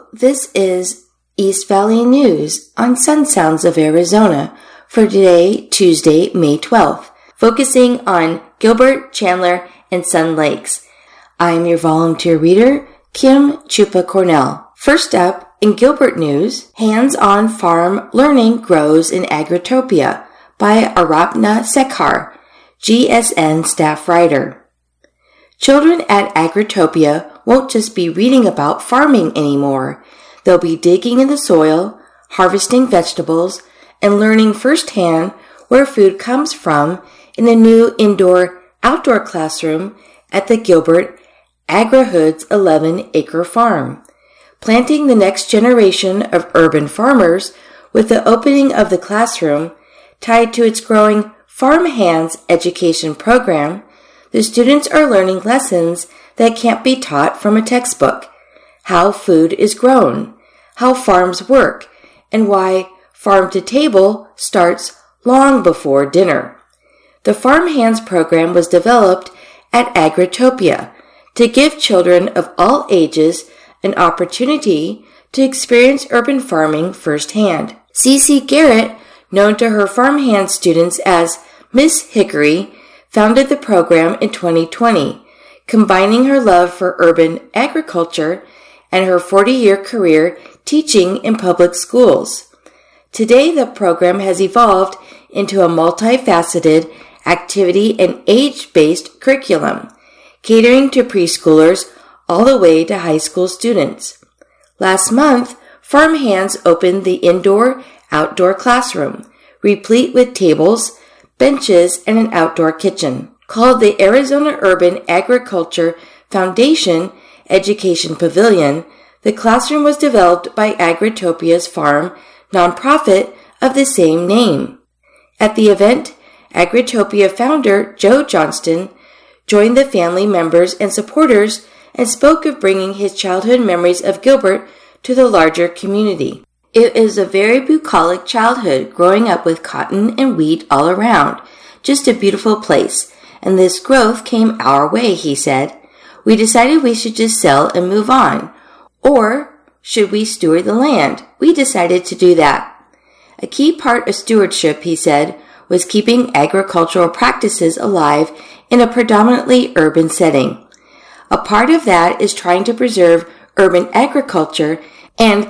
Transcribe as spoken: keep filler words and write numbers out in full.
this is East Valley News on Sun Sounds of Arizona for today, Tuesday, May twelfth, focusing on Gilbert, Chandler, and Sun Lakes. I'm your volunteer reader, Kim Chupa Cornell. First up, in Gilbert News, Hands-on Farm Learning Grows in Agritopia by Arapna Sekhar, G S N staff writer. Children at Agritopia won't just be reading about farming anymore. They'll be digging in the soil, harvesting vegetables, and learning firsthand where food comes from in a new indoor-outdoor classroom at the Gilbert AgriHoods eleven-acre farm. Planting the next generation of urban farmers with the opening of the classroom tied to its growing Farm Hands education program, the students are learning lessons that can't be taught from a textbook: how food is grown, how farms work, and why farm to table starts long before dinner. The Farm Hands program was developed at Agritopia to give children of all ages an opportunity to experience urban farming firsthand. Cece Garrett, known to her Farm Hands students as Miss Hickory, founded the program in twenty twenty, combining her love for urban agriculture and her forty-year career teaching in public schools. Today, the program has evolved into a multifaceted activity and age-based curriculum, catering to preschoolers all the way to high school students. Last month, Farm Hands opened the indoor-outdoor classroom, replete with tables, benches, and an outdoor kitchen. Called the Arizona Urban Agriculture Foundation Education Pavilion, the classroom was developed by Agritopia's farm nonprofit of the same name. At the event, Agritopia founder Joe Johnston joined the family members and supporters and spoke of bringing his childhood memories of Gilbert to the larger community. It is a very bucolic childhood, growing up with cotton and wheat all around. Just a beautiful place. And this growth came our way, he said. We decided we should just sell and move on. Or should we steward the land? We decided to do that. A key part of stewardship, he said, was keeping agricultural practices alive in a predominantly urban setting. A part of that is trying to preserve urban agriculture and